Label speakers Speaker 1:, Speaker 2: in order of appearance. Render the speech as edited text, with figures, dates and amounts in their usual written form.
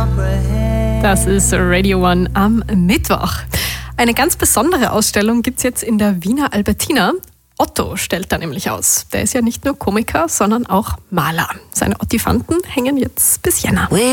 Speaker 1: Das ist Radio One am Mittwoch. Eine ganz besondere Ausstellung gibt es jetzt in der Wiener Albertina. Otto stellt da nämlich aus. Der ist ja nicht nur Komiker, sondern auch Maler. Seine Ottifanten hängen jetzt bis Jänner.